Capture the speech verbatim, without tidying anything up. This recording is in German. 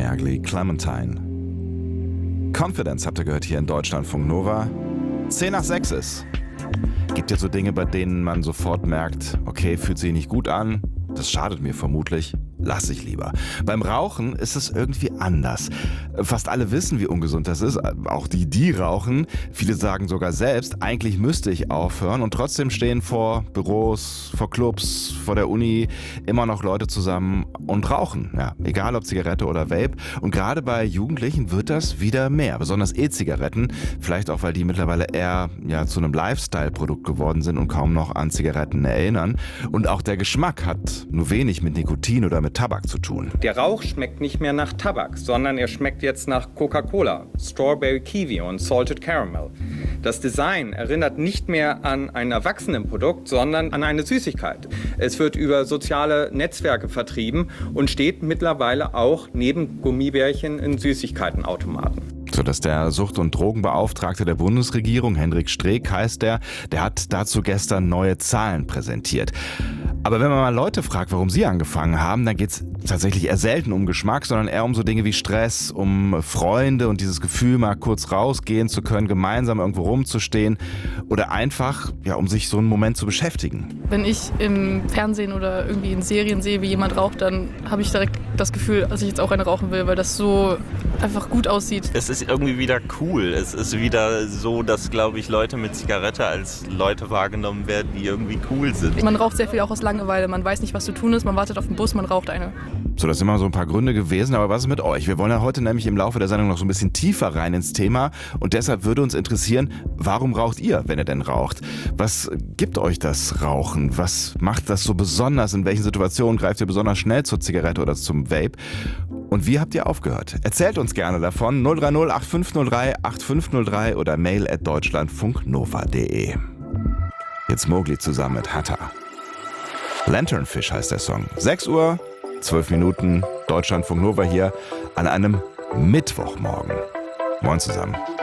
Mergely Clementine. Confidence habt ihr gehört hier in Deutschlandfunk Nova. zehn nach sechs ist. Gibt ja so Dinge, bei denen man sofort merkt, okay, fühlt sich nicht gut an, das schadet mir vermutlich, lass ich lieber. Beim Rauchen ist es irgendwie anders. Fast alle wissen, wie ungesund das ist, auch die, die rauchen. Viele sagen sogar selbst, eigentlich müsste ich aufhören, und trotzdem stehen vor Büros, vor Clubs, vor der Uni immer noch Leute zusammen und rauchen. Ja, egal ob Zigarette oder Vape. Und gerade bei Jugendlichen wird das wieder mehr, besonders E-Zigaretten. Vielleicht auch, weil die mittlerweile eher ja, zu einem Lifestyle-Produkt geworden sind und kaum noch an Zigaretten erinnern. Und auch der Geschmack hat nur wenig mit Nikotin oder mit Tabak zu tun. Der Rauch schmeckt nicht mehr nach Tabak, sondern er schmeckt jetzt nach Coca-Cola, Strawberry Kiwi und Salted Caramel. Das Design erinnert nicht mehr an ein Erwachsenenprodukt, sondern an eine Süßigkeit. Es wird über soziale Netzwerke vertrieben und steht mittlerweile auch neben Gummibärchen in Süßigkeitenautomaten. So dass der Sucht- und Drogenbeauftragte der Bundesregierung, Hendrik Streeck heißt der, der hat dazu gestern neue Zahlen präsentiert. Aber wenn man mal Leute fragt, warum sie angefangen haben, dann geht es tatsächlich eher selten um Geschmack, sondern eher um so Dinge wie Stress, um Freunde und dieses Gefühl, mal kurz rausgehen zu können, gemeinsam irgendwo rumzustehen oder einfach, ja, um sich so einen Moment zu beschäftigen. Wenn ich im Fernsehen oder irgendwie in Serien sehe, wie jemand raucht, dann habe ich direkt das Gefühl, dass ich jetzt auch eine rauchen will, weil das so einfach gut aussieht. Es ist irgendwie wieder cool. Es ist wieder so, dass, glaube ich, Leute mit Zigarette als Leute wahrgenommen werden, die irgendwie cool sind. Man raucht sehr viel auch aus Langeweile. Man weiß nicht, was zu tun ist. Man wartet auf den Bus, man raucht eine. So, das sind immer so ein paar Gründe gewesen, aber was ist mit euch? Wir wollen ja heute nämlich im Laufe der Sendung noch so ein bisschen tiefer rein ins Thema, und deshalb würde uns interessieren, warum raucht ihr, wenn ihr denn raucht? Was gibt euch das Rauchen? Was macht das so besonders? In welchen Situationen greift ihr besonders schnell zur Zigarette oder zum Vape? Und wie habt ihr aufgehört? Erzählt uns gerne davon. null drei null acht fünf null drei acht fünf null drei oder mail at deutschlandfunknova punkt de. Jetzt Mowgli zusammen mit Hatta. Lanternfish heißt der Song. sechs Uhr, zwölf Minuten, Deutschlandfunk Nova hier an einem Mittwochmorgen. Moin zusammen.